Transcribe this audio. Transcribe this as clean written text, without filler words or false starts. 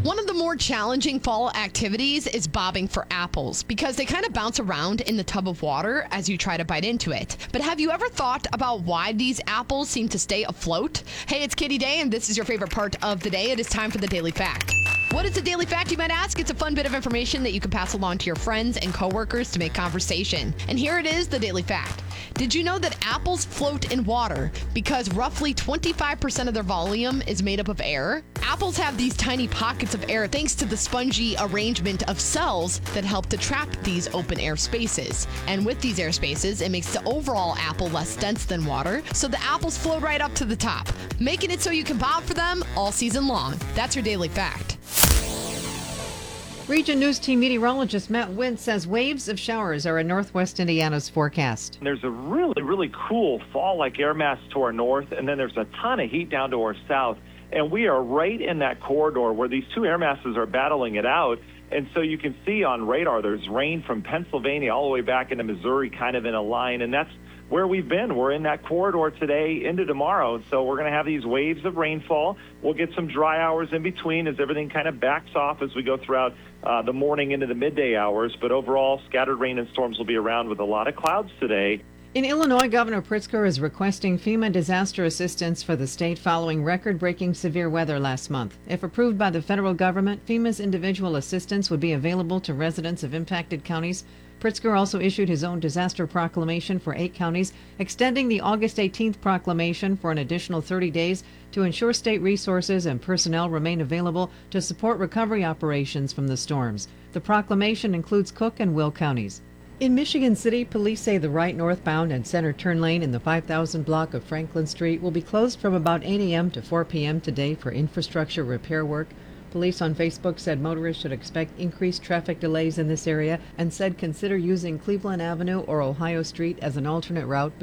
One of the more challenging fall activities is bobbing for apples because they kind of bounce around in the tub of water as you try to bite into it. But have you ever thought about why these apples seem to stay afloat? Hey, it's Katie Day, and this is your favorite part of the day. It is time for the Daily Fact. What is a daily fact, you might ask? It's a fun bit of information that you can pass along to your friends and coworkers to make conversation. And here it is, the Daily Fact. Did you know that apples float in water because roughly 25% of their volume is made up of air? Apples have these tiny pockets of air thanks to the spongy arrangement of cells that help to trap these open air spaces. And with these air spaces, it makes the overall apple less dense than water, so the apples float right up to the top, making it so you can bob for them all season long. That's your Daily Fact. Region News Team meteorologist Matt Wintz says waves of showers are in northwest Indiana's forecast. There's a really cool fall-like air mass to our north, and then there's a ton of heat down to our south. And we are right in that corridor where these two air masses are battling it out. And so you can see on radar there's rain from Pennsylvania all the way back into Missouri kind of in a line, and that's where we've been. We're in that corridor today into tomorrow, so we're going to have these waves of rainfall. We'll get some dry hours in between as everything kind of backs off as we go throughout the morning into the midday hours, but overall scattered rain and storms will be around with a lot of clouds today. In Illinois, Governor Pritzker is requesting FEMA disaster assistance for the state following record-breaking severe weather last month. If approved by the federal government, FEMA's individual assistance would be available to residents of impacted counties. Pritzker also issued his own disaster proclamation for 8 counties, extending the August 18th proclamation for an additional 30 days to ensure state resources and personnel remain available to support recovery operations from the storms. The proclamation includes Cook and Will counties. In Michigan City, police say the right northbound and center turn lane in the 5000 block of Franklin Street will be closed from about 8 a.m. to 4 p.m. today for infrastructure repair work. Police on Facebook said motorists should expect increased traffic delays in this area and said consider using Cleveland Avenue or Ohio Street as an alternate route